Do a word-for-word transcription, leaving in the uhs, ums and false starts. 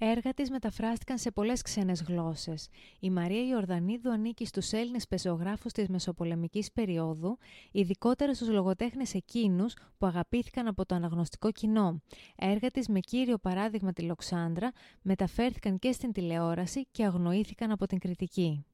Έργα της μεταφράστηκαν σε πολλές ξένες γλώσσες. Η Μαρία Ιορδανίδου ανήκει στους Έλληνες πεζογράφους της μεσοπολεμικής περίοδου, ειδικότερα στους λογοτέχνες εκείνους που αγαπήθηκαν από το αναγνωστικό κοινό. Έργα της, με κύριο παράδειγμα τη Λοξάνδρα, μεταφέρθηκαν και στην τηλεόραση και αγνοήθηκαν από την κριτική.